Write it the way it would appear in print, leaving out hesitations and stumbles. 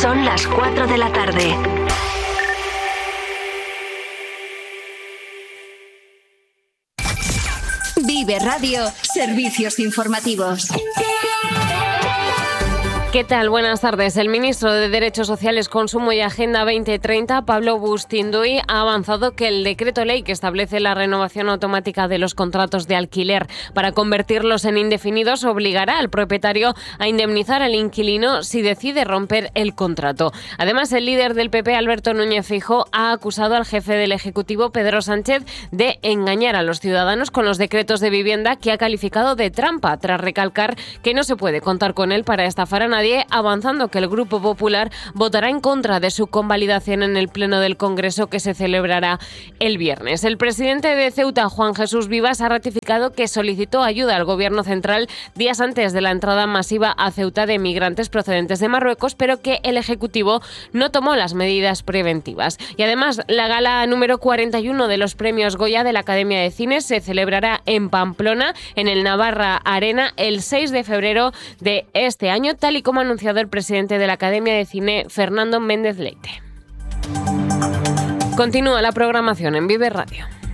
Son las 4 de la tarde. Vive Radio, servicios informativos. ¿Qué tal? Buenas tardes. El ministro de Derechos Sociales, Consumo y Agenda 2030, Pablo Bustinduy, ha avanzado que el decreto ley que establece la renovación automática de los contratos de alquiler para convertirlos en indefinidos obligará al propietario a indemnizar al inquilino si decide romper el contrato. Además, el líder del PP, Alberto Núñez Feijóo, ha acusado al jefe del Ejecutivo, Pedro Sánchez, de engañar a los ciudadanos con los decretos de vivienda que ha calificado de trampa, tras recalcar que no se puede contar con él para estafar a nadie, avanzando que el Grupo Popular votará en contra de su convalidación en el Pleno del Congreso que se celebrará el viernes. El presidente de Ceuta, Juan Jesús Vivas, ha ratificado que solicitó ayuda al Gobierno central días antes de la entrada masiva a Ceuta de migrantes procedentes de Marruecos, pero que el Ejecutivo no tomó las medidas preventivas. Y además, la gala número 41 de los premios Goya de la Academia de Cine se celebrará en Pamplona, en el Navarra Arena, el 6 de febrero de este año, tal y como ha anunciado el presidente de la Academia de Cine, Fernando Méndez Leite. Continúa la programación en Vive Radio.